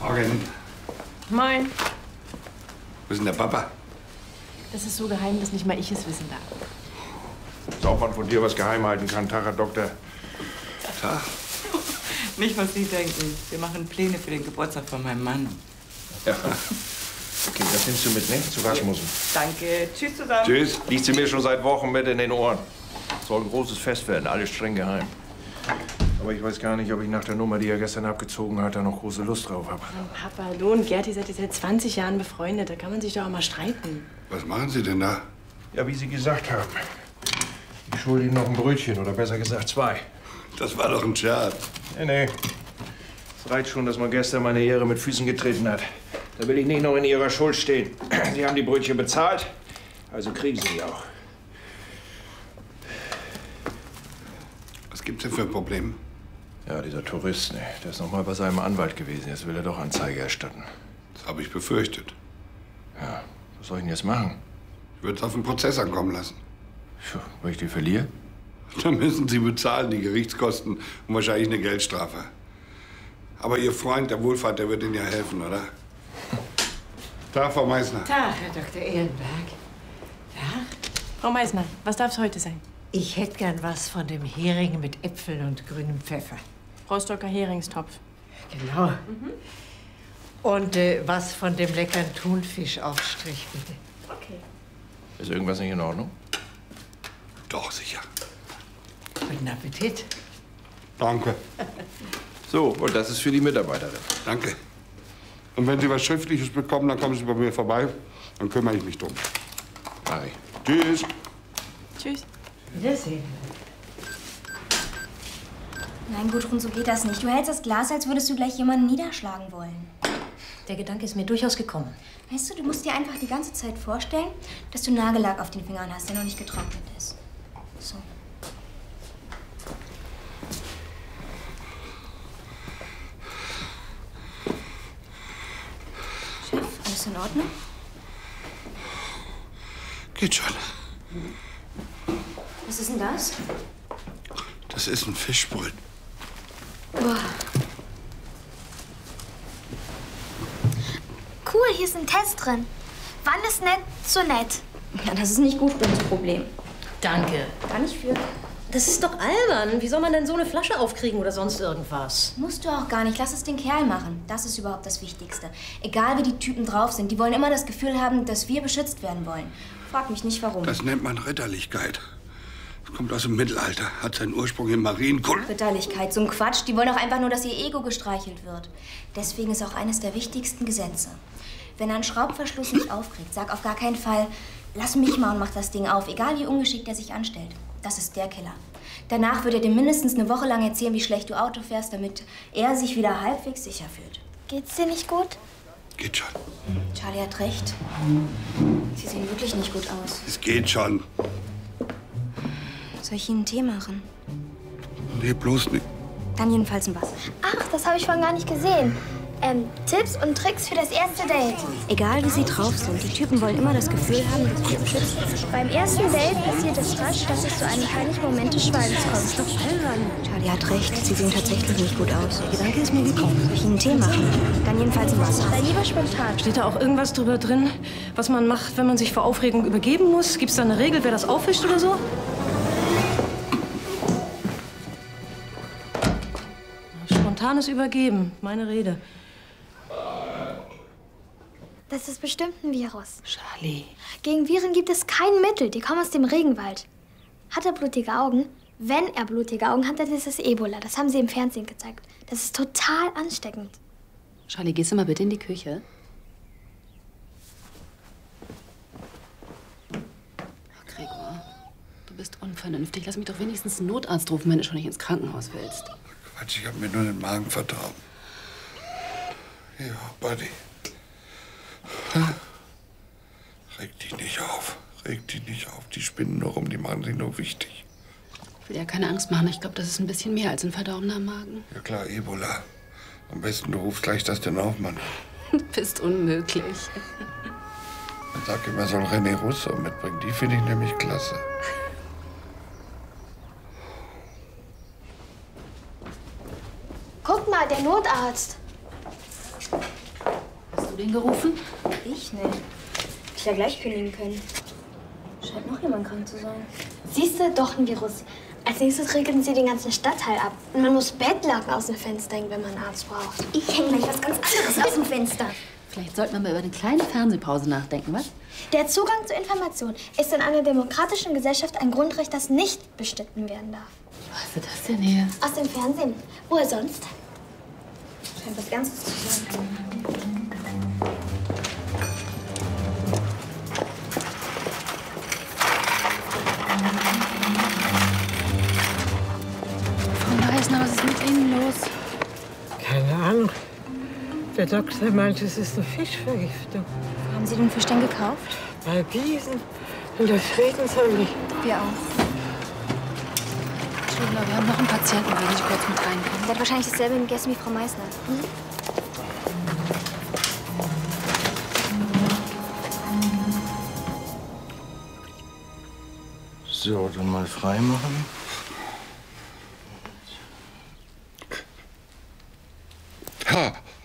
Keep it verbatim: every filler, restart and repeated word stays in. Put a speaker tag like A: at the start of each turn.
A: Morgen.
B: Moin.
A: Wo ist denn der Papa?
B: Das ist so geheim, dass nicht mal ich es wissen darf.
C: Als ob man von dir was geheim halten kann, Tag, Herr Doktor.
A: Tag.
D: Nicht, was Sie denken. Wir machen Pläne für den Geburtstag von meinem Mann.
C: Ja. Okay, das nimmst du mit, ne? Zu Rasmussen.
D: Danke. Tschüss zusammen.
C: Tschüss. Liegt sie mir schon seit Wochen mit in den Ohren. Soll ein großes Fest werden, alles streng geheim. Aber ich weiß gar nicht, ob ich nach der Nummer, die er gestern abgezogen hat, da noch große Lust drauf habe.
B: Papa, du und Gerti seid ihr seit zwanzig Jahren befreundet. Da kann man sich doch auch mal streiten.
A: Was machen Sie denn da?
C: Ja, wie Sie gesagt haben. Ich schulde Ihnen noch ein Brötchen, oder besser gesagt zwei.
A: Das war doch ein Scherz.
C: Nee, nee. Es reicht schon, dass man gestern meine Ehre mit Füßen getreten hat. Da will ich nicht noch in Ihrer Schuld stehen. Sie haben die Brötchen bezahlt, also kriegen Sie die auch.
A: Was gibt's denn für ein Problem?
C: Ja, dieser Tourist, ne, der ist noch mal bei seinem Anwalt gewesen. Jetzt will er doch Anzeige erstatten.
A: Das habe ich befürchtet.
C: Ja, was soll ich denn jetzt machen?
A: Ich würde es auf den Prozess ankommen lassen.
C: Puh, wenn ich die verliere?
A: Dann müssen Sie bezahlen, die Gerichtskosten und wahrscheinlich eine Geldstrafe. Aber Ihr Freund, der Wohlfahrt, der wird Ihnen ja helfen, oder? Tag, Frau Meissner.
E: Tag, Herr Doktor Ehrenberg. Ja?
B: Frau Meissner, was darf's heute sein?
E: Ich hätte gern was von dem Hering mit Äpfeln und grünem Pfeffer.
B: Rostocker Heringstopf.
E: Genau. Mhm. Und äh, was von dem leckeren Thunfischaufstrich, bitte.
B: Okay.
C: Ist irgendwas nicht in Ordnung?
A: Doch, sicher.
E: Guten Appetit.
A: Danke.
C: So, und das ist für die Mitarbeiterin.
A: Danke. Und wenn Sie was Schriftliches bekommen, dann kommen Sie bei mir vorbei. Dann kümmere ich mich drum.
C: Mach ich.
A: Tschüss.
B: Tschüss.
E: Wiedersehen.
F: Nein, Gudrun, so geht das nicht. Du hältst das Glas, als würdest du gleich jemanden niederschlagen wollen.
G: Der Gedanke ist mir durchaus gekommen.
F: Weißt du, du musst dir einfach die ganze Zeit vorstellen, dass du Nagellack auf den Fingern hast, der noch nicht getrocknet ist. So. Chef, alles in Ordnung?
A: Geht schon.
F: Was ist denn das?
A: Das ist ein Fischbröt.
F: Boah.
H: Cool, hier ist ein Test drin. Wann ist nett zu nett?
F: Ja, das ist nicht Gudruns Problem.
G: Danke.
F: Gar nicht für.
G: Das ist doch albern. Wie soll man denn so eine Flasche aufkriegen oder sonst irgendwas?
F: Musst du auch gar nicht. Lass es den Kerl machen. Das ist überhaupt das Wichtigste. Egal, wie die Typen drauf sind, die wollen immer das Gefühl haben, dass wir beschützt werden wollen. Frag mich nicht, warum.
A: Das nennt man Ritterlichkeit. Das kommt aus dem Mittelalter, hat seinen Ursprung im Marienkult.
F: Ritterlichkeit, so ein Quatsch. Die wollen doch einfach nur, dass ihr Ego gestreichelt wird. Deswegen ist auch eines der wichtigsten Gesetze. Wenn ein Schraubverschluss nicht aufkriegt, sag auf gar keinen Fall, lass mich mal und mach das Ding auf, egal wie ungeschickt er sich anstellt. Das ist der Killer. Danach wird er dir mindestens eine Woche lang erzählen, wie schlecht du Auto fährst, damit er sich wieder halbwegs sicher fühlt.
H: Geht's dir nicht gut?
A: Geht schon.
F: Charlie hat recht. Sie sehen wirklich nicht gut aus.
A: Es geht schon.
F: Soll ich Ihnen einen Tee machen?
A: Nee, bloß nicht.
F: Dann jedenfalls ein Wasser.
H: Ach, das habe ich vorhin gar nicht gesehen. Ähm, Tipps und Tricks für das erste Date.
F: Egal wie sie drauf sind, die Typen wollen immer das Gefühl haben, dass wir beschützt werden.
H: Beim ersten Date passiert es rasch, dass es zu einem peinlichen Moment des Schweigens kommt.
F: Doch albern. Charlie hat recht, sie sehen tatsächlich nicht gut aus. Der Gedanke ist mir gekommen. Soll ich Ihnen einen Tee machen? Dann jedenfalls ein Wasser.
H: Sei lieber spontan.
B: Steht da auch irgendwas drüber drin, was man macht, wenn man sich vor Aufregung übergeben muss? Gibt's da eine Regel, wer das aufwischt oder so? Spontanes Übergeben, meine Rede.
H: Das ist bestimmt ein Virus.
B: Charlie.
H: Gegen Viren gibt es kein Mittel. Die kommen aus dem Regenwald. Hat er blutige Augen? Wenn er blutige Augen hat, dann ist es Ebola. Das haben sie im Fernsehen gezeigt. Das ist total ansteckend.
I: Charlie, gehst du mal bitte in die Küche? Oh, Gregor, du bist unvernünftig. Lass mich doch wenigstens einen Notarzt rufen, wenn du schon nicht ins Krankenhaus willst.
A: Quatsch, ich hab mir nur den Magen vertraut. Ja, Buddy. Reg dich nicht auf. Reg dich nicht auf. Die spinnen nur rum, die machen sich nur wichtig.
I: Ich will ja keine Angst machen. Ich glaube, das ist ein bisschen mehr als ein verdorbener Magen.
A: Ja klar, Ebola. Am besten du rufst gleich das denn auf, Mann.
I: Du bist unmöglich.
A: Man sagt immer, soll René Russo mitbringen. Die finde ich nämlich klasse.
H: Guck mal, der Notarzt.
I: du den gerufen?
F: Ich? Nee. Ich ja gleich kündigen können. Scheint noch jemand krank zu sein.
H: Siehst du, doch ein Virus. Als nächstes regeln sie den ganzen Stadtteil ab. Und man muss Bettlaken aus dem Fenster hängen, wenn man einen Arzt braucht.
F: Ich hänge gleich was ganz anderes aus dem Fenster.
I: Vielleicht sollte man mal über eine kleine Fernsehpause nachdenken, was?
H: Der Zugang zu Information ist in einer demokratischen Gesellschaft ein Grundrecht, das nicht bestritten werden darf.
I: Wo hast du das denn her?
H: Aus dem Fernsehen. Woher sonst?
F: Scheint was Ernstes zu sein.
I: Frau Meisner, was ist mit Ihnen los?
E: Keine Ahnung. Der Doktor meint, es ist eine Fischvergiftung.
F: Wo haben Sie den Fisch denn gekauft?
E: Bei Biesen in der Friedensallee.
F: Wir auch.
I: Schubler, wir haben noch einen Patienten, den ich kurz mit rein kann.
F: Der hat wahrscheinlich dasselbe gegessen wie Frau Meisner. Hm?
C: So, dann mal frei machen.
A: Ha!